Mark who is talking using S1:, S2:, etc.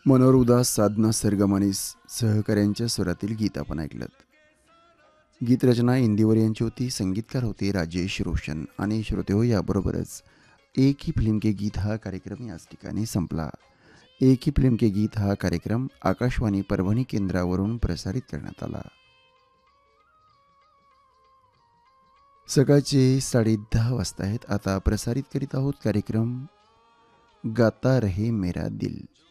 S1: मनोहर उदास साधना सरगमनीस सहकाऱ्यांच्या स्वरातील गीत आपण ऐकलं. गीतरचना इंदिवर यांची होती. संगीतकार होते राजेश रोशन. आणि श्रोते हो, याबरोबरच एक ही फिल्म के गीत हा कार्यक्रम याच ठिकाणी संपला. एक ही फिल्म के गीत हा कार्यक्रम आकाशवाणी परभणी केंद्रावरून प्रसारित करण्यात आला. सकाळचे 10:30 वाजता आहेत. आता प्रसारित करीत आहोत कार्यक्रम गाता रहे मेरा दिल.